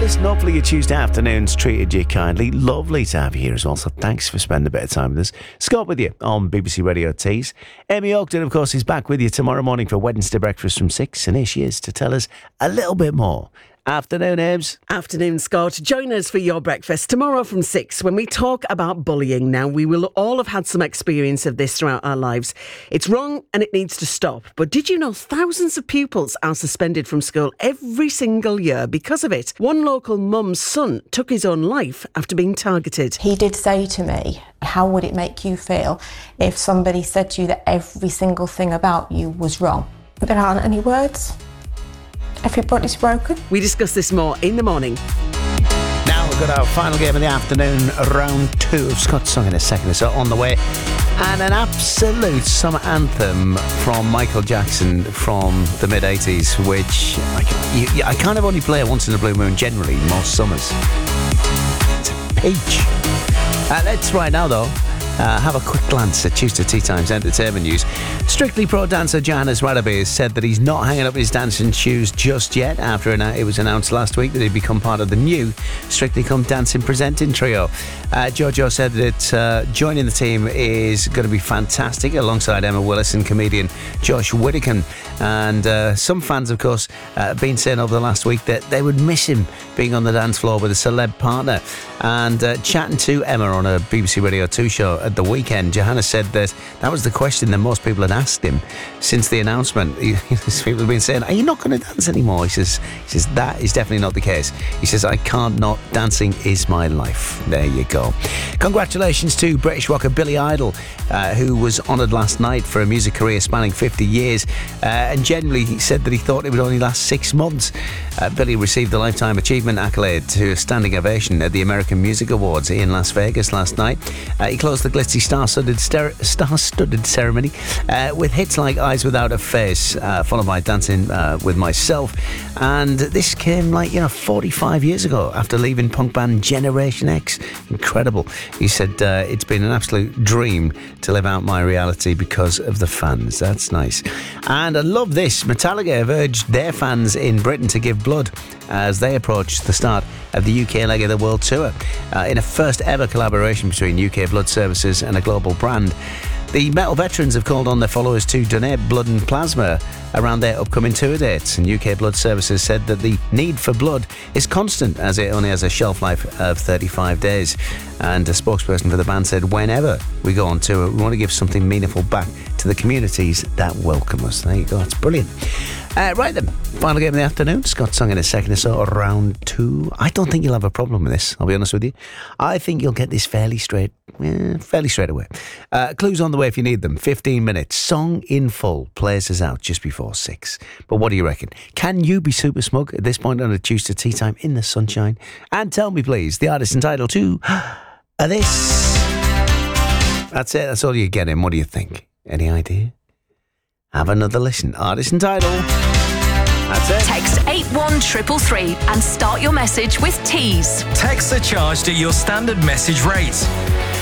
listen, hopefully your Tuesday afternoon's treated you kindly. Lovely to have you here as well, so thanks for spending a bit of time with us. Scott with you on BBC Radio Tees. Amy Oakton, of course, is back with you tomorrow morning for Wednesday breakfast from 6, and here she is to tell us a little bit more. Afternoon, Ebs. Afternoon, Scott. Join us for your breakfast tomorrow from 6 when we talk about bullying. Now, we will all have had some experience of this throughout our lives. It's wrong and it needs to stop. But did you know thousands of pupils are suspended from school every single year because of it? One local mum's son took his own life after being targeted. He did say to me, how would it make you feel if somebody said to you that every single thing about you was wrong? There aren't any words. Everybody's broken. We discuss this more in the morning. Now we've got our final game of the afternoon, round 2 of Scott's Song in a second or so on the way. And an absolute summer anthem from Michael Jackson from the mid-80s, which I kind of only play once in a blue moon generally, most summers. It's a peach. Let's right now, though, have a quick glance at Tuesday Tea Time's entertainment news. Strictly Pro dancer Johannes Radebe has said that he's not hanging up his dancing shoes just yet after it was announced last week that he'd become part of the new Strictly Come Dancing presenting trio. Jojo said that joining the team is going to be fantastic alongside Emma Willis and comedian Josh Whittaker. And some fans, of course, have been saying over the last week that they would miss him being on the dance floor with a celeb partner. And chatting to Emma on a BBC Radio 2 show at the weekend, Johannes said that was the question that most people had asked him since the announcement. People have been saying, are you not going to dance anymore? He says that is definitely not the case. He says, I can't not. Dancing is my life. There you go. Congratulations to British rocker Billy Idol, who was honoured last night for a music career spanning 50 years. And generally, he said that he thought it would only last 6 months. Billy received the Lifetime Achievement accolade to a standing ovation at the American Music Awards in Las Vegas last night. He closed the glitzy star-studded ceremony with hits like Eyes Without a Face, followed by Dancing with Myself. And this came 45 years ago after leaving punk band Generation X. Incredible. He said, it's been an absolute dream to live out my reality because of the fans. That's nice. And I love this. Metallica have urged their fans in Britain to give blood as they approach the start of the UK leg of the world tour. In a first ever collaboration between UK Blood Services and a global brand, the metal veterans have called on their followers to donate blood and plasma around their upcoming tour dates. And UK Blood Services said that the need for blood is constant as it only has a shelf life of 35 days. And a spokesperson for the band said, whenever we go on tour, we want to give something meaningful back to the communities that welcome us. There you go. That's brilliant. Right then, final game of the afternoon. Scott's Song in a second or so, round 2. I don't think you'll have a problem with this, I'll be honest with you. I think you'll get this fairly straight away. Clues on the way if you need them. 15 minutes. Song in full plays us out just before 6. But what do you reckon? Can you be super smug at this point on a Tuesday tea time in the sunshine? And tell me, please, the artist entitled to this. That's it. That's all you're getting. What do you think? Any idea? Have another listen. Artist and title. That's it. Text 81333 and start your message with Tees. Texts are charged at your standard message rate.